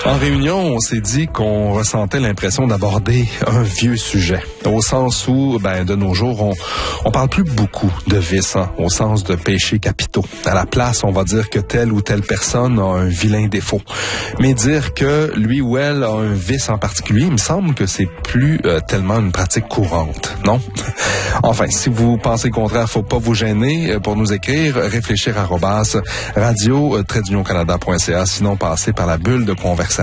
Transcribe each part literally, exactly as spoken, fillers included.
En réunion, on s'est dit qu'on ressentait l'impression d'aborder un vieux sujet. Au sens où, ben, de nos jours, on, on parle plus beaucoup de vices, hein, au sens de péchés capitaux. À la place, on va dire que telle ou telle personne a un vilain défaut. Mais dire que lui ou elle a un vice en particulier, il me semble que c'est plus euh, tellement une pratique courante, non? Enfin, si vous pensez le contraire, faut pas vous gêner pour nous écrire, réfléchir arobase radio trait d'union canada point c a, sinon passez par la bulle de conversation.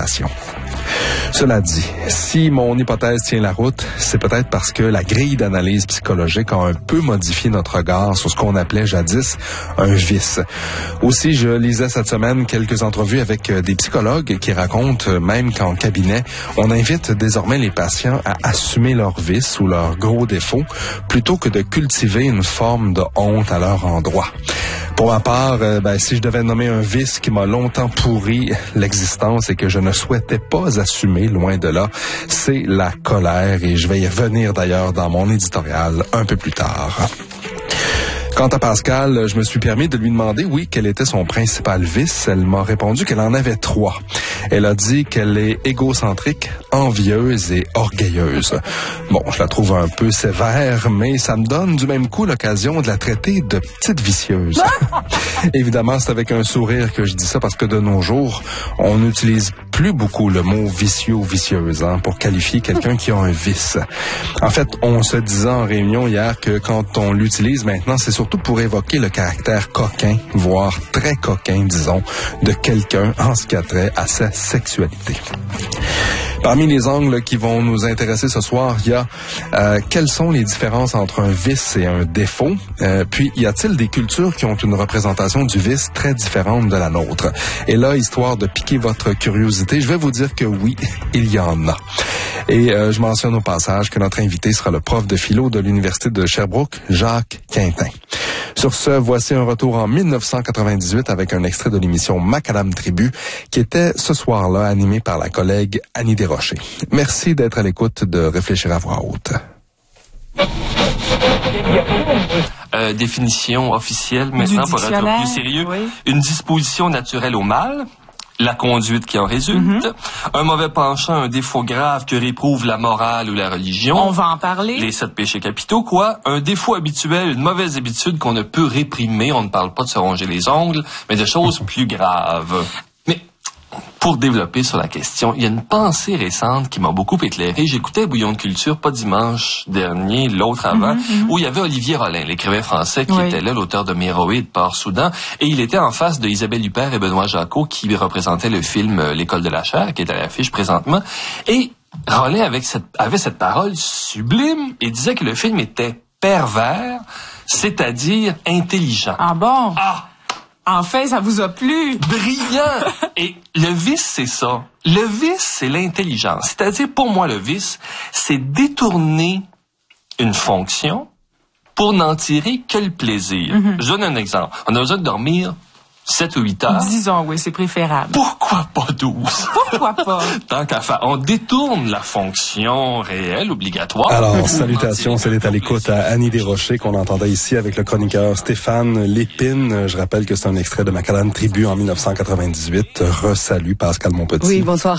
Cela dit, si mon hypothèse tient la route, c'est peut-être parce que la grille d'analyse psychologique a un peu modifié notre regard sur ce qu'on appelait jadis un vice. Aussi, je lisais cette semaine quelques entrevues avec des psychologues qui racontent même qu'en cabinet, on invite désormais les patients à assumer leurs vices ou leurs gros défauts plutôt que de cultiver une forme de honte à leur endroit. Pour ma part, euh, ben, si je devais nommer un vice qui m'a longtemps pourri l'existence et que je ne souhaitais pas assumer, loin de là, c'est la colère, et je vais y revenir d'ailleurs dans mon éditorial un peu plus tard. Quant à Pascal, je me suis permis de lui demander, oui, quel était son principal vice. Elle m'a répondu qu'elle en avait trois. Elle a dit qu'elle est égocentrique, envieuse et orgueilleuse. Bon, je la trouve un peu sévère, mais ça me donne du même coup l'occasion de la traiter de petite vicieuse. Évidemment, c'est avec un sourire que je dis ça parce que de nos jours, on n'utilise plus beaucoup le mot vicieux ou vicieuse, hein, pour qualifier quelqu'un qui a un vice. En fait, on se disait en réunion hier que quand on l'utilise maintenant, c'est surtout pour évoquer le caractère coquin, voire très coquin, disons, de quelqu'un en ce qui a trait à sa sexualité. Parmi les angles qui vont nous intéresser ce soir, il y a euh, quelles sont les différences entre un vice et un défaut? Euh, puis, y a-t-il des cultures qui ont une représentation du vice très différente de la nôtre? Et là, histoire de piquer votre curiosité, je vais vous dire que oui, il y en a. Et euh, je mentionne au passage que notre invité sera le prof de philo de l'Université de Sherbrooke, Jacques Quintin. Sur ce, voici un retour en dix-neuf cent quatre-vingt-dix-huit avec un extrait de l'émission Macadam Tribu qui était ce soir-là animé par la collègue Annie Desrochers. Merci d'être à l'écoute de Réfléchir à voix haute. Euh, définition officielle maintenant pour être plus sérieux. Oui. Une disposition naturelle au mal. La conduite qui en résulte, mm-hmm. un mauvais penchant, un défaut grave que réprouve la morale ou la religion. On va en parler. Les sept péchés capitaux, quoi. Un défaut habituel, une mauvaise habitude qu'on ne peut réprimer. On ne parle pas de se ronger les ongles, mais de choses plus graves. Mais pour développer sur la question, il y a une pensée récente qui m'a beaucoup éclairé. J'écoutais Bouillon de culture, pas dimanche dernier, l'autre avant, mm-hmm. où il y avait Olivier Rollin, l'écrivain français qui oui. était là, l'auteur de Méroé de Port-Soudan, et il était en face de Isabelle Huppert et Benoît Jacquot qui représentaient le film L'École de la chair, qui est à l'affiche présentement. Et Rollin avec cette, avait cette parole sublime et disait que le film était pervers, c'est-à-dire intelligent. Ah bon? Ah! Enfin, ça vous a plu? Brillant! Et le vice, c'est ça. Le vice, c'est l'intelligence. C'est-à-dire, pour moi, le vice, c'est détourner une fonction pour n'en tirer que le plaisir. Mm-hmm. Je donne un exemple. On a besoin de dormir sept ou huit heures. Disons, oui, c'est préférable. Pourquoi pas douze? Pourquoi pas? Tant qu'à faire, on détourne la fonction réelle, obligatoire. Alors, salutations, c'est à l'écoute à Annie Desrochers qu'on entendait ici avec le chroniqueur Stéphane Lépine. Je rappelle que c'est un extrait de Macadam Tribu en dix-neuf cent quatre-vingt-dix-huit. Re-salut Pascal Monpetit. Oui, bonsoir.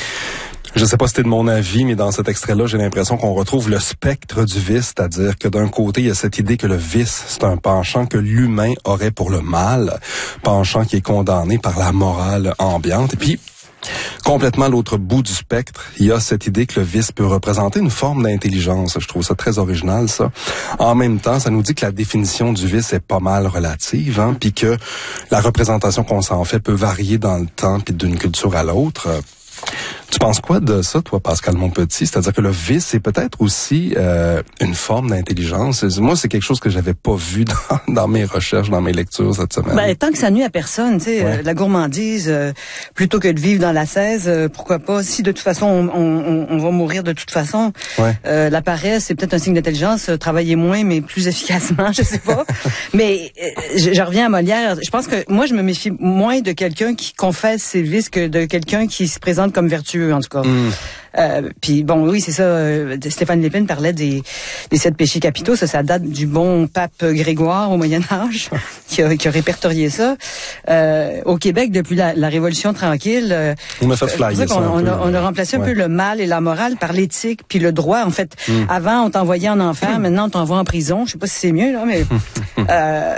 Je sais pas si c'était de mon avis, mais dans cet extrait-là, j'ai l'impression qu'on retrouve le spectre du vice, c'est-à-dire que d'un côté, il y a cette idée que le vice, c'est un penchant que l'humain aurait pour le mal, penchant qui est condamné par la morale ambiante. Et puis, complètement à l'autre bout du spectre, il y a cette idée que le vice peut représenter une forme d'intelligence. Je trouve ça très original, ça. En même temps, ça nous dit que la définition du vice est pas mal relative, hein, puis que la représentation qu'on s'en fait peut varier dans le temps, puis d'une culture à l'autre. Tu penses quoi de ça, toi, Pascal Monpetit? C'est-à-dire que le vice, c'est peut-être aussi euh, une forme d'intelligence. Moi, c'est quelque chose que j'avais pas vu dans, dans mes recherches, dans mes lectures cette semaine. Ben, tant que ça nuit à personne, tu sais, ouais. euh, la gourmandise, euh, plutôt que de vivre dans la seize, euh, pourquoi pas? Si de toute façon, on, on, on va mourir de toute façon, ouais. euh, la paresse, c'est peut-être un signe d'intelligence. Euh, travailler moins, mais plus efficacement, je sais pas. mais euh, je, je reviens à Molière. Je pense que moi, je me méfie moins de quelqu'un qui confesse ses vices que de quelqu'un qui se présente comme vertueux, en tout cas. Mm. Euh, puis bon, oui, c'est ça. Euh, Stéphane Lépine parlait des, des sept péchés capitaux. Ça, ça date du bon pape Grégoire au Moyen Âge qui a, qui a répertorié ça. Euh, au Québec, depuis la, la Révolution tranquille, euh, on a fait flyer ça. On, on, peu, a, on a remplacé ouais. un peu le mal et la morale par l'éthique puis le droit. En fait, mm. avant on t'envoyait en enfer, mm. maintenant on t'envoie en prison. Je sais pas si c'est mieux là, mais euh,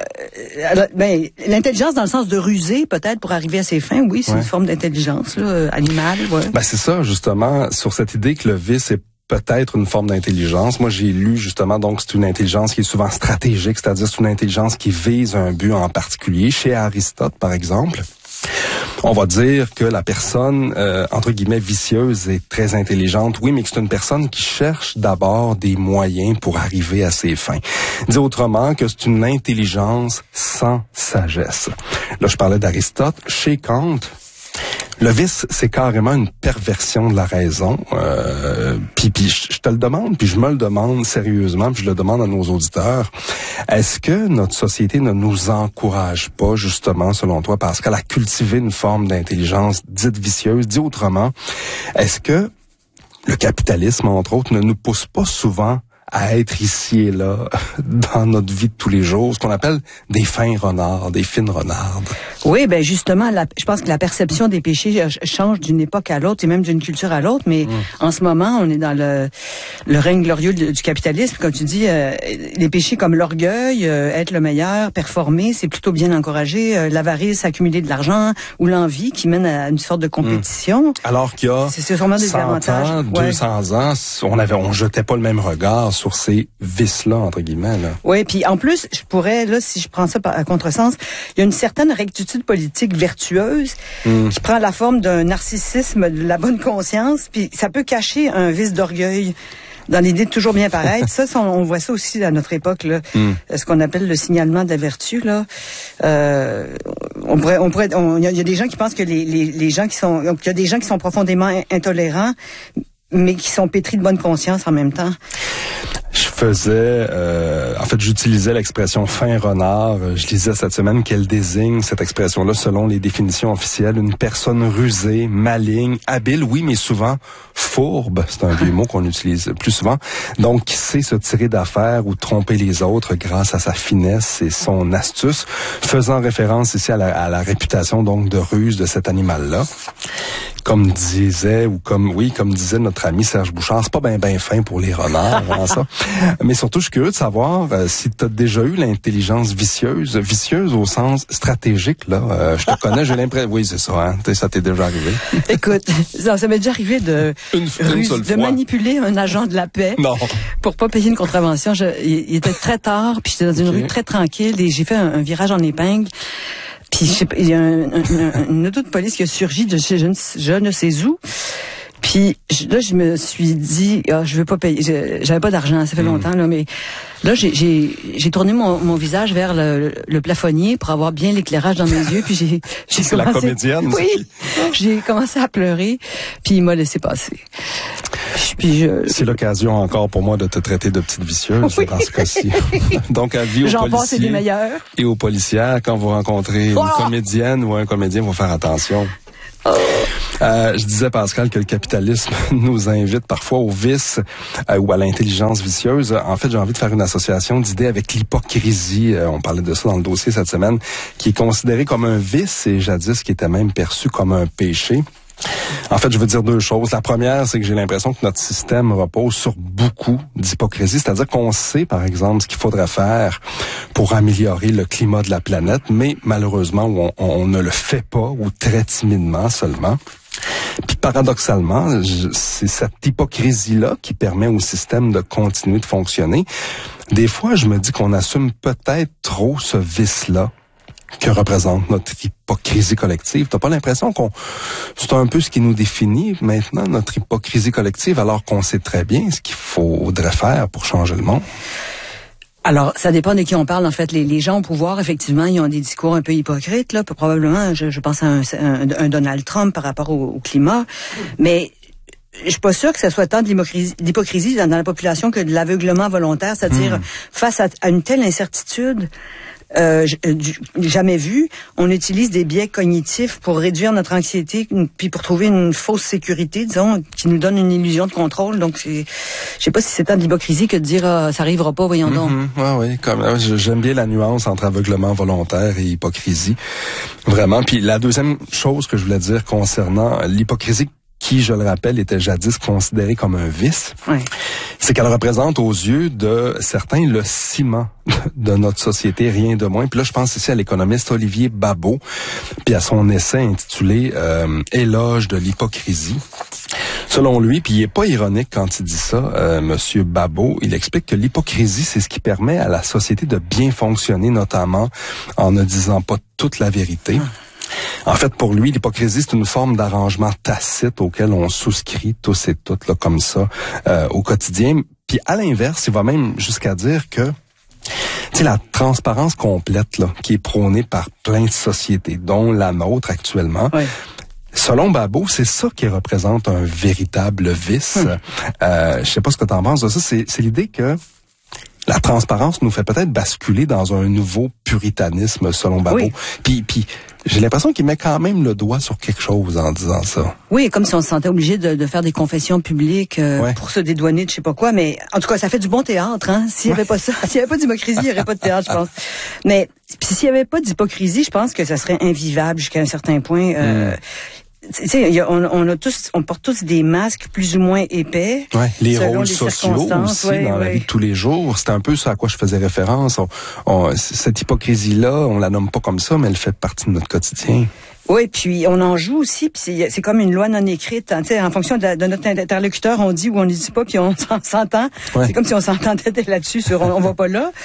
ben, l'intelligence dans le sens de ruser peut-être pour arriver à ses fins. Oui, c'est ouais. une forme d'intelligence là, animale. Ouais. Ben c'est ça justement sur cette idée que le vice est peut-être une forme d'intelligence. Moi, j'ai lu justement, donc c'est une intelligence qui est souvent stratégique, c'est-à-dire c'est une intelligence qui vise un but en particulier. Chez Aristote, par exemple, on va dire que la personne, euh, entre guillemets, vicieuse est très intelligente, oui, mais que c'est une personne qui cherche d'abord des moyens pour arriver à ses fins. Dit autrement que c'est une intelligence sans sagesse. Là, je parlais d'Aristote. Chez Kant, le vice, c'est carrément une perversion de la raison. Euh, puis, puis je te le demande, puis je me le demande sérieusement, puis je le demande à nos auditeurs. Est-ce que notre société ne nous encourage pas, justement, selon toi, Pascal, à cultiver une forme d'intelligence dite vicieuse? Dit autrement, est-ce que le capitalisme, entre autres, ne nous pousse pas souvent à être ici et là dans notre vie de tous les jours, ce qu'on appelle des fins renards, des fines renardes? Oui, ben justement, la, je pense que la perception des péchés change d'une époque à l'autre et même d'une culture à l'autre, mais mmh. en ce moment, on est dans le, le règne glorieux du, du capitalisme. Comme tu dis, euh, les péchés comme l'orgueil, euh, être le meilleur, performer, c'est plutôt bien encouragé. Euh, l'avarice, accumuler de l'argent ou l'envie qui mène à une sorte de compétition. Mmh. Alors qu'il y a c'est, c'est sûrement des cent avantages. ans, ouais. deux cents ans, on avait, on jetait pas le même regard sur ces vices-là, entre guillemets. Là. Oui, puis en plus, je pourrais, là, si je prends ça à contresens, il y a une certaine rectitude politique vertueuse mm. qui prend la forme d'un narcissisme de la bonne conscience, puis ça peut cacher un vice d'orgueil dans l'idée de toujours bien paraître. ça, ça, on voit ça aussi à notre époque, là, mm. ce qu'on appelle le signalement de la vertu. Là, euh, on pourrait, on pourrait, il y, y a des gens qui pensent que les, les, les gens qui sont, il y a des gens qui sont profondément intolérants, mais qui sont pétris de bonne conscience en même temps. Je faisais, euh, en fait, j'utilisais l'expression fin renard. Je lisais cette semaine qu'elle désigne cette expression-là selon les définitions officielles. Une personne rusée, maligne, habile, oui, mais souvent fourbe. C'est un vieux mot qu'on utilise plus souvent. Donc, qui sait se tirer d'affaire ou tromper les autres grâce à sa finesse et son astuce, faisant référence ici à la, à la réputation donc de ruse de cet animal-là. Comme disait, ou comme, oui, comme disait notre ami Serge Bouchard, c'est pas ben ben fin pour les renards, hein, ça. Mais surtout, je suis curieux de savoir euh, si tu as déjà eu l'intelligence vicieuse, vicieuse au sens stratégique, là. Euh, je te connais, j'ai l'impression, oui, c'est ça, hein, ça t'est déjà arrivé. Écoute, ça, ça m'est déjà arrivé de, une, ruse, une de manipuler un agent de la paix non. pour pas payer une contravention. Je, il, il était très tard, puis j'étais dans une okay. rue très tranquille et j'ai fait un, un virage en épingle. Puis je sais pas, il y a un, un, une auto de police qui a surgi de chez je ne, je ne sais où. Puis là, je me suis dit, ah, je veux pas payer. Je, j'avais pas d'argent, ça fait mmh. longtemps là, mais là, j'ai j'ai, j'ai tourné mon, mon visage vers le, le plafonnier pour avoir bien l'éclairage dans mes yeux. Puis j'ai j'ai C'est commencé, la comédienne. Oui, j'ai commencé à pleurer. Puis il m'a laissé passer. Puis je... C'est l'occasion encore pour moi de te traiter de petite vicieuse oui. dans ce cas-ci. Donc, avis aux J'en passe, c'est des meilleurs. Et aux policières, quand vous rencontrez oh! une comédienne ou un comédien, il faut faire attention. Oh. Euh, je disais, Pascal, que le capitalisme nous invite parfois au vice euh, ou à l'intelligence vicieuse. En fait, j'ai envie de faire une association d'idées avec l'hypocrisie. Euh, on parlait de ça dans le dossier cette semaine, qui est considéré comme un vice et jadis qui était même perçu comme un péché. En fait, je veux dire deux choses. La première, c'est que j'ai l'impression que notre système repose sur beaucoup d'hypocrisie. C'est-à-dire qu'on sait, par exemple, ce qu'il faudrait faire pour améliorer le climat de la planète, mais malheureusement, on, on ne le fait pas ou très timidement seulement. Puis paradoxalement, c'est cette hypocrisie-là qui permet au système de continuer de fonctionner. Des fois, je me dis qu'on assume peut-être trop ce vice-là que représente notre hypocrisie collective. T'as pas l'impression qu'on c'est un peu ce qui nous définit maintenant, notre hypocrisie collective, alors qu'on sait très bien ce qu'il faudrait faire pour changer le monde? Alors, ça dépend de qui on parle. En fait, les, les gens au pouvoir, effectivement, ils ont des discours un peu hypocrites. Là, probablement, je, je pense à un, un, un Donald Trump par rapport au, au climat, mais je suis pas sûre que ce soit tant de l'hypocrisie, l'hypocrisie dans, dans la population que de l'aveuglement volontaire, c'est-à-dire mmh. face à, à une telle incertitude. euh, jamais vus. On utilise des biais cognitifs pour réduire notre anxiété, puis pour trouver une fausse sécurité, disons, qui nous donne une illusion de contrôle. Donc, c'est, je sais pas si c'est tant de l'hypocrisie que de dire ah, ça arrivera pas, voyons donc. Mm-hmm. Ouais, oui, comme j'aime bien la nuance entre aveuglement volontaire et hypocrisie, vraiment. Puis la deuxième chose que je voulais dire concernant l'hypocrisie, qui, je le rappelle, était jadis considérée comme un vice, oui. c'est qu'elle représente aux yeux de certains le ciment de notre société, rien de moins. Puis là, je pense ici à l'économiste Olivier Babot, puis à son essai intitulé euh, « Éloge de l'hypocrisie ». Selon lui, puis il est pas ironique quand il dit ça, euh, Monsieur Babot, il explique que l'hypocrisie, c'est ce qui permet à la société de bien fonctionner, notamment en ne disant pas toute la vérité. Ah. En fait, pour lui, l'hypocrisie, c'est une forme d'arrangement tacite auquel on souscrit tous et toutes, là, comme ça, euh, au quotidien. Puis à l'inverse, il va même jusqu'à dire que, tu sais, la transparence complète, là, qui est prônée par plein de sociétés, dont la nôtre actuellement, oui. Selon Babot, c'est ça qui représente un véritable vice. Hum. Euh, je sais pas ce que t'en penses de ça. C'est, c'est l'idée que la transparence nous fait peut-être basculer dans un nouveau puritanisme, selon Babot. Oui. Puis, puis j'ai l'impression qu'il met quand même le doigt sur quelque chose en disant ça. Oui, comme si on se sentait obligé de, de faire des confessions publiques euh, ouais. pour se dédouaner de je sais pas quoi. Mais en tout cas, ça fait du bon théâtre. Hein? S'il y avait pas ça, s'il y avait pas d'hypocrisie, il y aurait pas de théâtre, je pense. Mais puis s'il y avait pas d'hypocrisie, je pense que ça serait invivable jusqu'à un certain point. Euh, mm. Tu sais, on, on a tous, on porte tous des masques plus ou moins épais. Ouais, les rôles les sociaux aussi ouais, dans ouais. la vie de tous les jours. C'est un peu ça à quoi je faisais référence. On, on, cette hypocrisie-là, on la nomme pas comme ça, mais elle fait partie de notre quotidien. Oui, puis on en joue aussi, puis c'est, c'est comme une loi non écrite. Hein, en fonction de, de notre interlocuteur, on dit ou on ne dit pas, puis on s'entend. Ouais. C'est comme si on s'entendait là-dessus, sur on, on va pas là.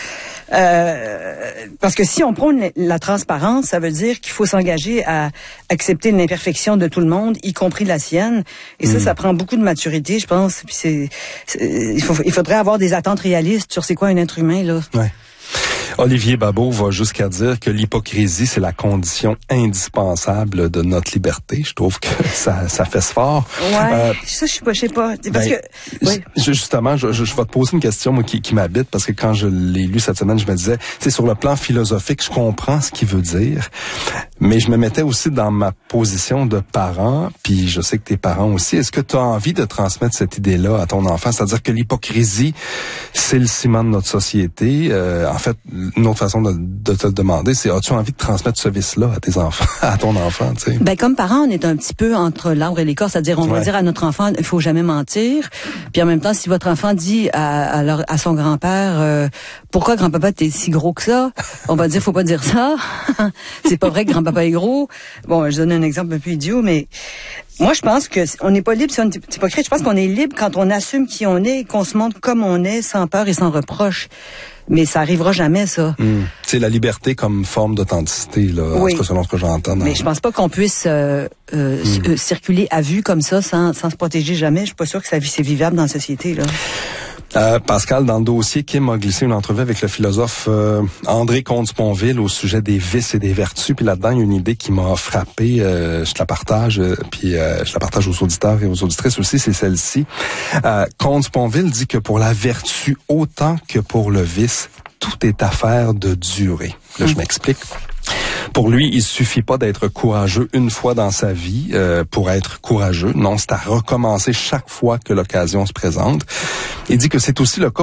Euh, parce que si on prône la transparence, ça veut dire qu'il faut s'engager à accepter l'imperfection de tout le monde, y compris la sienne. Et ça, mmh. ça prend beaucoup de maturité, je pense. Puis c'est, c'est il, faut, il faudrait avoir des attentes réalistes sur c'est quoi un être humain, là. Ouais. Olivier Babot va jusqu'à dire que l'hypocrisie, c'est la condition indispensable de notre liberté. Je trouve que ça, ça fait fort. Ouais, euh, ça, je sais pas, je sais pas. Parce ben, que, ouais. Justement, je, je, je vais te poser une question moi, qui, qui m'habite, parce que quand je l'ai lu cette semaine, je me disais, tu sais, sur le plan philosophique, je comprends ce qu'il veut dire, mais je me mettais aussi dans ma position de parent, puis je sais que tes parents aussi. Est-ce que tu as envie de transmettre cette idée-là à ton enfant? C'est-à-dire que l'hypocrisie, c'est le ciment de notre société. Euh, en fait, une autre façon de, de te le demander, c'est as-tu envie de transmettre ce vice-là à tes enfants, à ton enfant, tu sais? Ben, comme parents, on est un petit peu entre l'arbre et l'écorce, c'est-à-dire on ouais. va dire à notre enfant, il faut jamais mentir. Puis en même temps, si votre enfant dit à, à, leur, à son grand-père, euh, pourquoi grand-papa t'es si gros que ça? On va dire, faut pas dire ça. C'est pas vrai que grand-papa est gros. Bon, je donne un exemple un peu idiot, mais moi, je pense que on n'est pas libre si on est hypocrite. Je pense qu'on est libre quand on assume qui on est et qu'on se montre comme on est, sans peur et sans reproche. Mais ça arrivera jamais, ça. Mmh. C'est la liberté comme forme d'authenticité, là, oui. en tout cas selon ce que j'entends. Dans... Mais je pense pas qu'on puisse euh, euh, mmh. circuler à vue comme ça, sans, sans se protéger jamais. Je suis pas sûre que ça c'est vivable dans la société, là. Euh, Pascal, dans le dossier, Kim a glissé une entrevue avec le philosophe euh, André Comte-Sponville au sujet des vices et des vertus. Puis là-dedans, il y a une idée qui m'a frappé. Euh, je te la partage, euh, puis euh, je la partage aux auditeurs et aux auditrices aussi, c'est celle-ci. Euh, Comte-Sponville dit que pour la vertu autant que pour le vice, tout est affaire de durée. Là, je m'explique. Pour lui, il suffit pas d'être courageux une fois dans sa vie euh, pour être courageux. Non, c'est à recommencer chaque fois que l'occasion se présente. Il dit que c'est aussi le cas